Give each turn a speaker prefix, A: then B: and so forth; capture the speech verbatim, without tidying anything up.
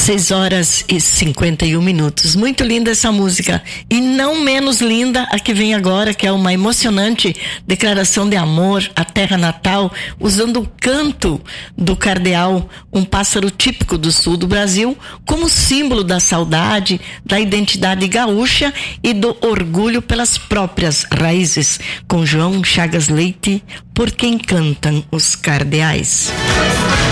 A: seis horas e cinquenta e um minutos. Muito linda essa música. E não menos linda a que vem agora, que é uma emocionante declaração de amor à terra natal, usando o canto do cardeal, um pássaro típico do sul do Brasil, como símbolo da saudade, da identidade gaúcha e do orgulho pelas próprias raízes. Com João Chagas Leite, Por Quem Cantam os Cardeais.